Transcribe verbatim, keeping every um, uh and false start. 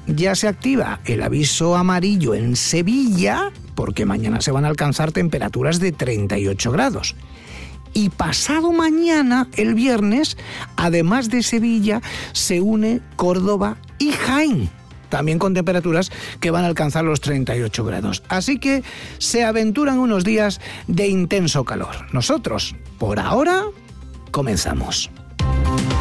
ya se activa el aviso amarillo en Sevilla, porque mañana se van a alcanzar temperaturas de treinta y ocho grados. Y pasado mañana, el viernes, además de Sevilla, se une Córdoba y Jaén, también con temperaturas que van a alcanzar los treinta y ocho grados. Así que se aventuran unos días de intenso calor. Nosotros, por ahora, comenzamos.